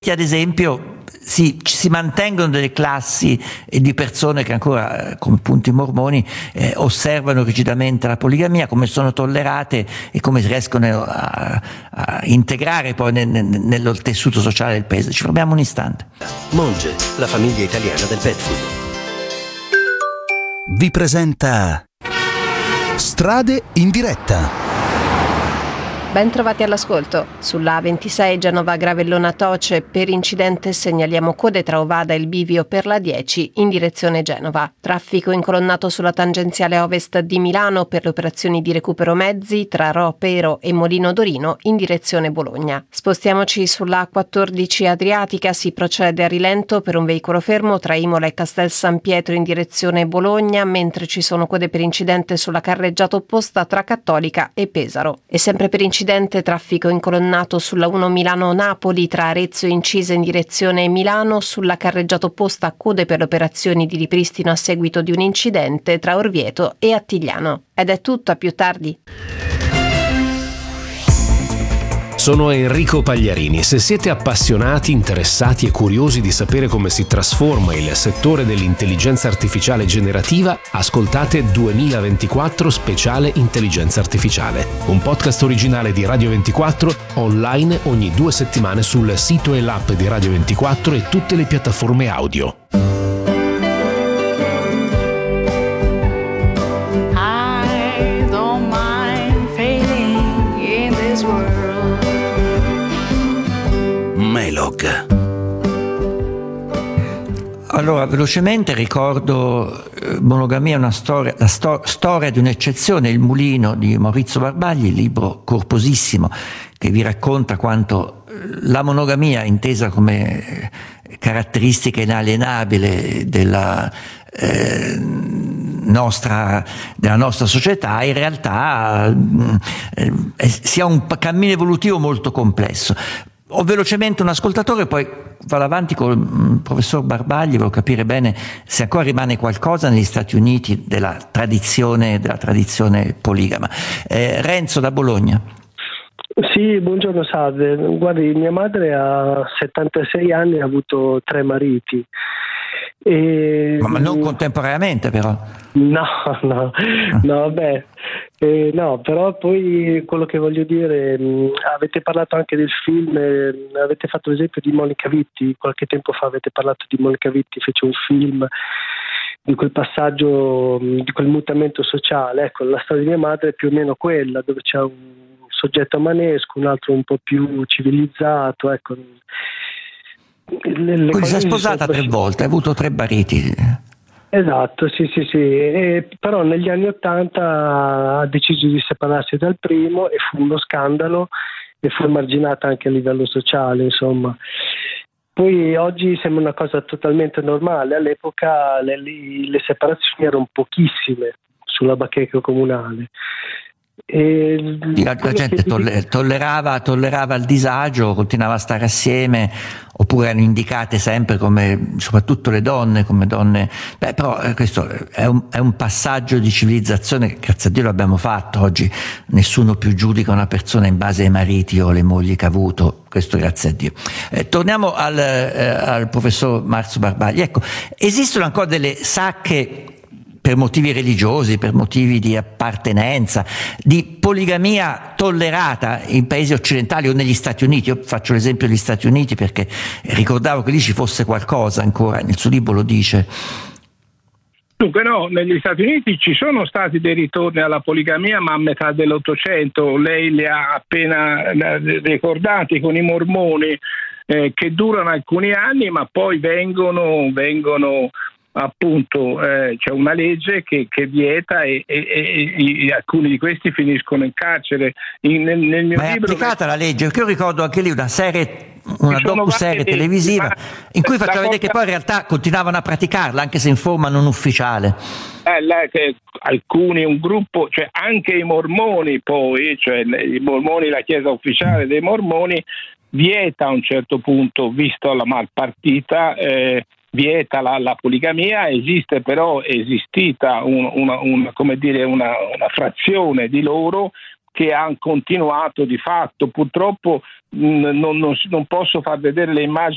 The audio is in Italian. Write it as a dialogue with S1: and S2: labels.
S1: Uniti, ad esempio, ci si mantengono delle classi di persone che ancora, come appunto i mormoni, osservano rigidamente la poligamia, come sono tollerate e come riescono a integrare poi nello tessuto sociale del paese. Ci fermiamo un istante.
S2: Monge, la famiglia italiana del pet food,
S3: vi presenta Strade in diretta.
S4: Ben trovati all'ascolto. Sulla A26 Genova-Gravellona Toce, per incidente segnaliamo code tra Ovada e il bivio per la 10 in direzione Genova. Traffico incolonnato sulla tangenziale ovest di Milano per le operazioni di recupero mezzi tra Ropero e Molino Dorino in direzione Bologna. Spostiamoci sulla A14 Adriatica, si procede a rilento per un veicolo fermo tra Imola e Castel San Pietro in direzione Bologna, mentre ci sono code per incidente sulla carreggiata opposta tra Cattolica e Pesaro. E sempre per incidente traffico incolonnato sulla 1 Milano-Napoli tra Arezzo e Incise in direzione Milano, sulla carreggiata opposta code per le operazioni di ripristino a seguito di un incidente tra Orvieto e Attigliano. Ed è tutto, a più tardi.
S5: Sono Enrico Pagliarini. Se siete appassionati, interessati e curiosi di sapere come si trasforma il settore dell'intelligenza artificiale generativa, ascoltate 2024 Speciale Intelligenza Artificiale, un podcast originale di Radio 24, online ogni 2 settimane sul sito e l'app di Radio 24 e tutte le piattaforme audio.
S1: Allora, velocemente ricordo Monogamia, una storia, storia di un'eccezione, Il mulino di Maurizio Barbagli, libro corposissimo che vi racconta quanto la monogamia, intesa come caratteristica inalienabile della nostra società, in realtà sia un cammino evolutivo molto complesso. Ho velocemente un ascoltatore, poi vado avanti con il professor Barbagli, volevo capire bene se ancora rimane qualcosa negli Stati Uniti della tradizione poligama. Renzo da Bologna.
S6: Sì, buongiorno, salve. Guardi, mia madre ha 76 anni e ha avuto 3 mariti.
S1: Ma non contemporaneamente, però?
S6: No, vabbè. No, però poi quello che voglio dire, avete parlato anche del film, avete fatto l'esempio di Monica Vitti, qualche tempo fa avete parlato di Monica Vitti, fece un film di quel passaggio, di quel mutamento sociale. Ecco, la storia di mia madre è più o meno quella, dove c'è un soggetto manesco, un altro un po' più civilizzato, ecco.
S1: Quindi si è sposata 3 volte, ha avuto 3 mariti.
S6: Esatto, sì. Però negli anni '80 ha deciso di separarsi dal primo e fu uno scandalo e fu emarginata anche a livello sociale, insomma. Poi oggi sembra una cosa totalmente normale, all'epoca le separazioni erano pochissime sulla bacheca comunale.
S1: La gente tollerava il disagio, continuava a stare assieme, oppure erano indicate sempre come, soprattutto le donne, come donne. Però questo è un passaggio di civilizzazione che, grazie a Dio, l'abbiamo fatto. Oggi nessuno più giudica una persona in base ai mariti o alle mogli che ha avuto, questo grazie a Dio. Torniamo al professor Marzio Barbagli. Ecco, esistono ancora delle sacche per motivi religiosi, per motivi di appartenenza, di poligamia tollerata in paesi occidentali o negli Stati Uniti? Io faccio l'esempio degli Stati Uniti perché ricordavo che lì ci fosse qualcosa ancora, nel suo libro lo dice.
S7: Dunque no, negli Stati Uniti ci sono stati dei ritorni alla poligamia, ma a metà dell'Ottocento. Lei li ha appena ricordati con i mormoni, che durano alcuni anni, ma poi vengono appunto, c'è una legge che vieta e alcuni di questi finiscono in carcere. Nel mio
S1: ma è
S7: libro
S1: applicata la legge? Perché io ricordo anche lì una docu-serie televisiva in cui faceva vedere che poi in realtà continuavano a praticarla anche se in forma non ufficiale.
S7: Alcuni, un gruppo, cioè anche i mormoni poi, cioè i mormoni, la chiesa ufficiale dei mormoni vieta a un certo punto, visto la malpartita, vieta la poligamia. È esistita una frazione di loro che hanno continuato di fatto. Purtroppo non posso far vedere le immagini